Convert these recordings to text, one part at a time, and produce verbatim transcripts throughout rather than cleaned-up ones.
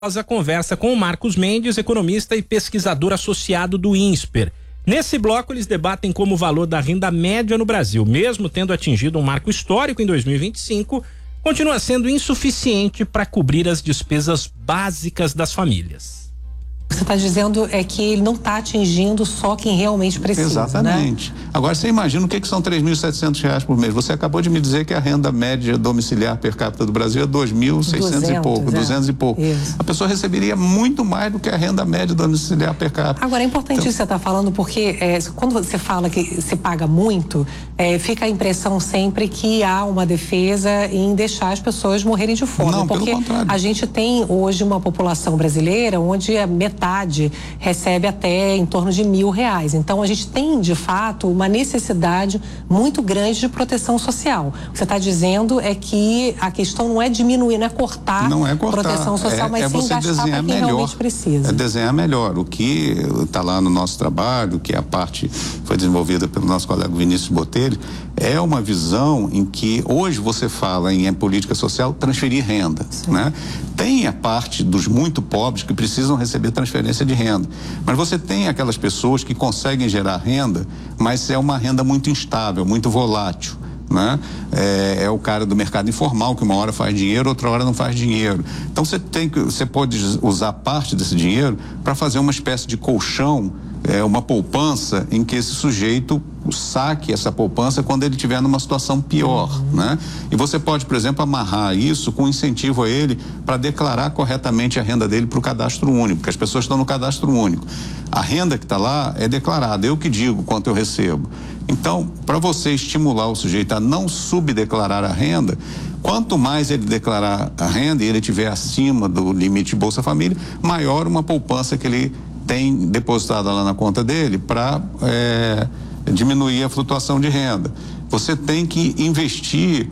A conversa com o Marcos Mendes, economista e pesquisador associado do INSPER. Nesse bloco, eles debatem como o valor da renda média no Brasil, mesmo tendo atingido um marco histórico em dois mil e vinte e cinco, continua sendo insuficiente para cobrir as despesas básicas das famílias. Você está dizendo é que ele não está atingindo só quem realmente precisa. Exatamente. Né? Agora, você imagina o que, que são três mil e setecentos reais por mês. Você acabou de me dizer que a renda média domiciliar per capita do Brasil é dois mil e seiscentos e pouco, é. duzentos e pouco. Isso. A pessoa receberia muito mais do que a renda média domiciliar per capita. Agora, é importante então, isso que você está falando, porque é, quando você fala que se paga muito, é, fica a impressão sempre que há uma defesa em deixar as pessoas morrerem de fome. Não, porque pelo contrário. A gente tem hoje uma população brasileira onde a metade recebe até em torno de mil reais. Então, a gente tem, de fato, uma necessidade muito grande de proteção social. O que você está dizendo é que a questão não é diminuir, não é cortar, não é cortar proteção social, é, mas é sim você gastar para quem melhor, realmente precisa. É desenhar melhor. O que está lá no nosso trabalho, que é a parte foi desenvolvida pelo nosso colega Vinícius Botelho, é uma visão em que hoje você fala em, em política social, transferir renda, né? Tem a parte dos muito pobres que precisam receber transferência de renda, mas você tem aquelas pessoas que conseguem gerar renda, mas é uma renda muito instável, muito volátil, né? É, é o cara do mercado informal que uma hora faz dinheiro, outra hora não faz dinheiro. Então você tem que, você pode usar parte desse dinheiro para fazer uma espécie de colchão, é, uma poupança em que esse sujeito saque essa poupança quando ele estiver numa situação pior, uhum. né? E você pode, por exemplo, amarrar isso com incentivo a ele para declarar corretamente a renda dele para o cadastro único, porque as pessoas estão no cadastro único. A renda que está lá é declarada, eu que digo quanto eu recebo. Então, para você estimular o sujeito a não subdeclarar a renda, quanto mais ele declarar a renda e ele estiver acima do limite de Bolsa Família, maior uma poupança que ele tem depositada lá na conta dele para é, diminuir a flutuação de renda. Você tem que investir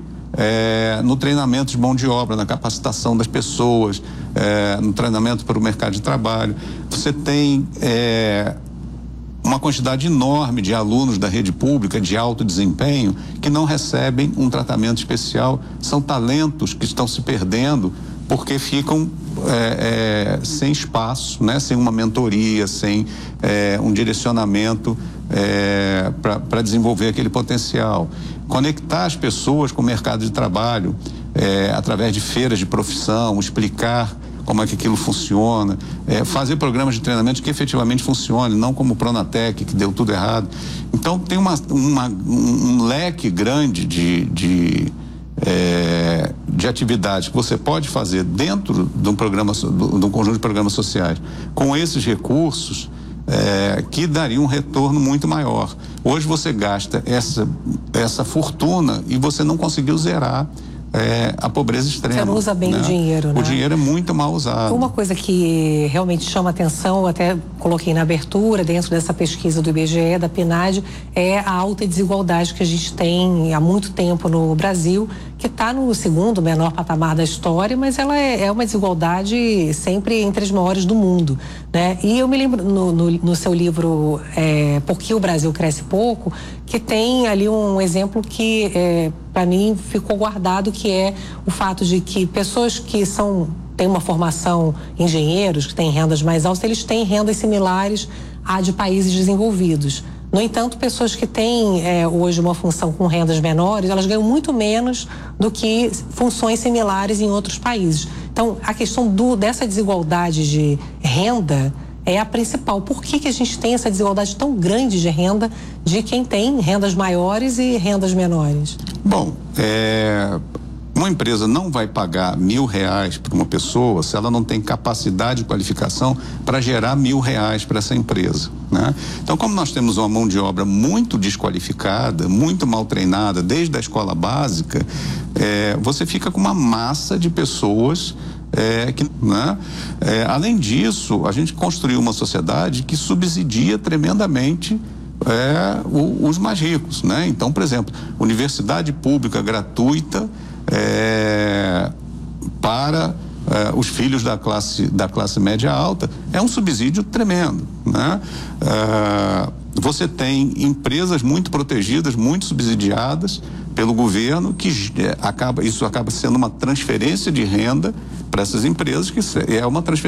é, no treinamento de mão de obra, na capacitação das pessoas, é, no treinamento para o mercado de trabalho. Você tem é, uma quantidade enorme de alunos da rede pública de alto desempenho que não recebem um tratamento especial. São talentos que estão se perdendo porque ficam é, é, sem espaço, né? Sem uma mentoria, sem é, um direcionamento é, para desenvolver aquele potencial. Conectar as pessoas com o mercado de trabalho é, através de feiras de profissão, explicar como é que aquilo funciona, é, fazer programas de treinamento que efetivamente funcionem, não como o Pronatec, que deu tudo errado. Então tem uma, uma, um leque grande de, de É, de atividades que você pode fazer dentro de um programa, de um conjunto de programas sociais com esses recursos é, que daria um retorno muito maior. Hoje você gasta essa, essa fortuna e você não conseguiu zerar É, a pobreza extrema. Você não usa bem, né? o dinheiro, né? O dinheiro é muito mal usado. Uma coisa que realmente chama atenção, eu até coloquei na abertura, dentro dessa pesquisa do I B G E, da PNAD, é a alta desigualdade que a gente tem há muito tempo no Brasil, que está no segundo menor patamar da história, mas ela é, é uma desigualdade sempre entre as maiores do mundo, né? E eu me lembro no, no, no seu livro é, Por que o Brasil Cresce Pouco, que tem ali um exemplo que é, para mim ficou guardado, que é o fato de que pessoas que são têm uma formação, engenheiros que têm rendas mais altas, eles têm rendas similares à de países desenvolvidos. No entanto, pessoas que têm é, hoje uma função com rendas menores, elas ganham muito menos do que funções similares em outros países. Então, a questão do, dessa desigualdade de renda é a principal. Por que que a gente tem essa desigualdade tão grande de renda de quem tem rendas maiores e rendas menores? Bom, é, uma empresa não vai pagar mil reais para uma pessoa se ela não tem capacidade e qualificação para gerar mil reais para essa empresa, né? Então, como nós temos uma mão de obra muito desqualificada, muito mal treinada, desde a escola básica, é, você fica com uma massa de pessoas É, que, né? é, além disso, a gente construiu uma sociedade que subsidia tremendamente é, o, os mais ricos, né? Então, por exemplo, universidade pública gratuita é, para é, os filhos da classe, da classe média alta é um subsídio tremendo, né? Uh, você tem empresas muito protegidas, muito subsidiadas pelo governo, que acaba, isso acaba sendo uma transferência de renda para essas empresas, que é uma transferência